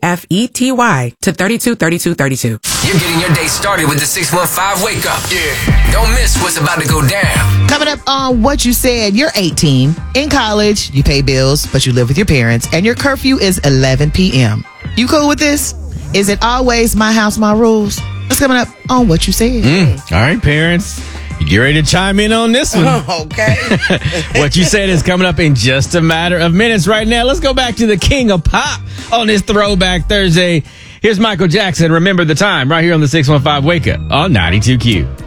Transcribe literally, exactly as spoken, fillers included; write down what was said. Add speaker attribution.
Speaker 1: F E T Y to thirty-two thirty-two thirty-two.
Speaker 2: You're getting your day started with the six one five Wake Up. Yeah. Don't miss what's about to go down.
Speaker 3: Coming up on What You Said, you're eighteen, in college, you pay bills, but you live with your parents, and your curfew is eleven p.m. You cool with this? Is it always my house, my rules? That's coming up on What You Said.
Speaker 4: Mm. All right, parents. You get ready to chime in on this one.
Speaker 3: Okay.
Speaker 4: What You Said is coming up in just a matter of minutes right now. Let's go back to the king of pop on this Throwback Thursday. Here's Michael Jackson. Remember the Time right here on the six one five Wake Up on ninety-two Q.